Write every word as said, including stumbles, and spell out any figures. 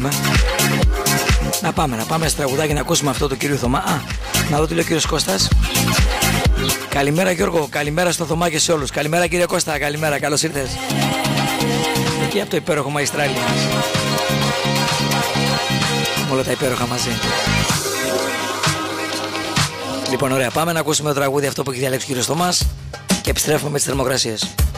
Να πάμε, να πάμε στο τραγουδάκι να ακούσουμε αυτό το κύριο Θωμά. Α, να δω τι λέει ο κύριος Κώστας. Καλημέρα Γιώργο, καλημέρα στο Θωμά και σε όλους. Καλημέρα κύριε Κώστα, καλημέρα, καλώς ήρθες. Εκεί από το υπέροχο Μαϊστράλι. Όλα τα υπέροχα μαζί. Λοιπόν, ωραία, πάμε να ακούσουμε το τραγούδι αυτό που έχει διαλέξει ο κύριος Θωμάς και επιστρέφουμε με τις θερμοκρασίες.